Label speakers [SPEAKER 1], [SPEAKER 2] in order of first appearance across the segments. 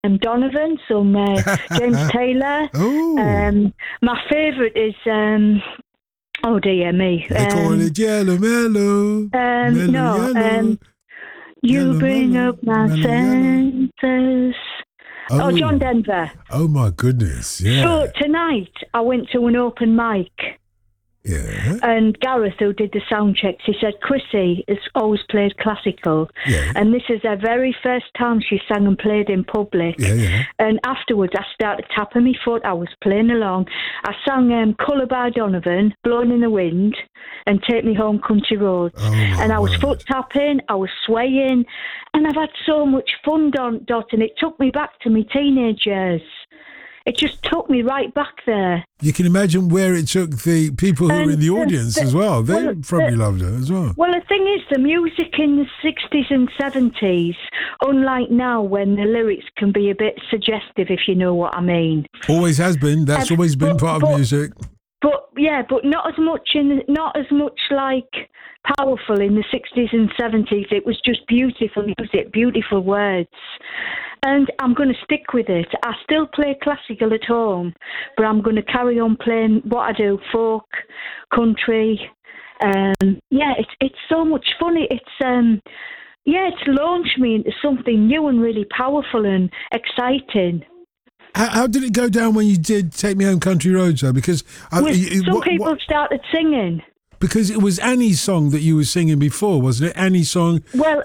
[SPEAKER 1] Donovan, some James Taylor. My favourite is, oh dear me.
[SPEAKER 2] They call it Yellow Mellow.
[SPEAKER 1] Yellow. You bring
[SPEAKER 2] mellow,
[SPEAKER 1] up my senses. Oh, John Denver.
[SPEAKER 2] Oh my goodness, yeah.
[SPEAKER 1] So tonight I went to an open mic.
[SPEAKER 2] Yeah.
[SPEAKER 1] And Gareth, who did the sound checks, he said Chrissy has always played classical.
[SPEAKER 2] Yeah.
[SPEAKER 1] And this is her very first time she sang and played in public.
[SPEAKER 2] Yeah.
[SPEAKER 1] And afterwards I started tapping my foot. I was playing along. I sang Colour by Donovan, Blowing in the Wind, and Take Me Home Country Roads. And I was foot tapping, I was swaying, and I've had so much fun, Dot, and it took me back to my teenage years. It just took me right back there.
[SPEAKER 2] You can imagine where it took the people who were in the audience as well. They probably loved it as well.
[SPEAKER 1] Well, the thing is, the music in the 60s and 70s, unlike now when the lyrics can be a bit suggestive, if you know what I mean.
[SPEAKER 2] Always has been. That's always been part of music.
[SPEAKER 1] But not as much like powerful in the 60s and 70s. It was just beautiful music, beautiful words. And I'm going to stick with it. I still play classical at home, but I'm going to carry on playing what I do, folk, country. It's so much fun. It's launched me into something new and really powerful and exciting.
[SPEAKER 2] How did it go down when you did Take Me Home Country Roads, though? Because
[SPEAKER 1] some people started singing.
[SPEAKER 2] Because it was Annie's song that you were singing before, wasn't it? Annie's song.
[SPEAKER 1] Well,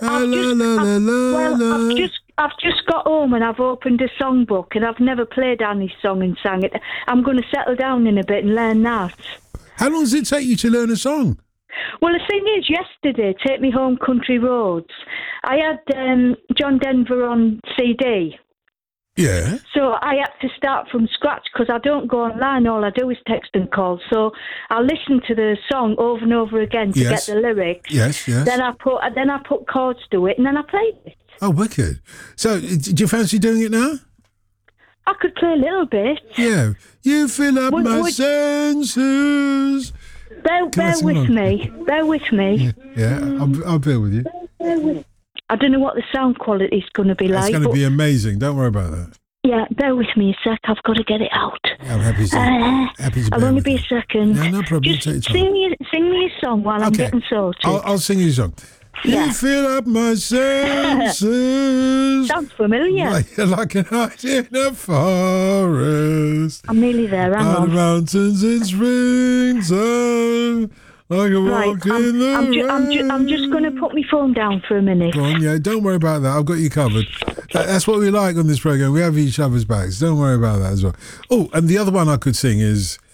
[SPEAKER 1] I've just got home and I've opened a songbook and I've never played Annie's song and sang it. I'm going to settle down in a bit and learn that.
[SPEAKER 2] How long does it take you to learn a song?
[SPEAKER 1] Well, the thing is, yesterday, Take Me Home Country Roads, I had John Denver on CD.
[SPEAKER 2] Yeah.
[SPEAKER 1] So I had to start from scratch because I don't go online. All I do is text and call. So I listen to the song over and over again to get the lyrics.
[SPEAKER 2] Yes.
[SPEAKER 1] Then I put chords to it and then I played it.
[SPEAKER 2] Oh, wicked. So do you fancy doing it now?
[SPEAKER 1] I could play a little bit.
[SPEAKER 2] Yeah. You fill up my senses.
[SPEAKER 1] Bear with me.
[SPEAKER 2] Yeah, I'll bear with you.
[SPEAKER 1] I don't know what the sound quality is going to be like.
[SPEAKER 2] It's going to be amazing. Don't worry about that.
[SPEAKER 1] Yeah, bear with me a sec. I've got to get it out.
[SPEAKER 2] Yeah, I'm happy to
[SPEAKER 1] I'll only be a second.
[SPEAKER 2] Yeah, no problem.
[SPEAKER 1] Just sing me a song while I'm getting sorted.
[SPEAKER 2] I'll sing you a song.
[SPEAKER 1] Yeah.
[SPEAKER 2] You fill up my senses.
[SPEAKER 1] Sounds familiar.
[SPEAKER 2] Like a night in a forest.
[SPEAKER 1] I'm nearly there. Hang on.
[SPEAKER 2] The mountains in springtime. Like a walk in the rain.
[SPEAKER 1] I'm just going to put my phone down for a minute.
[SPEAKER 2] Go on, yeah, don't worry about that. I've got you covered. That's what we like on this programme. We have each other's backs. Don't worry about that as well. Oh, and the other one I could sing is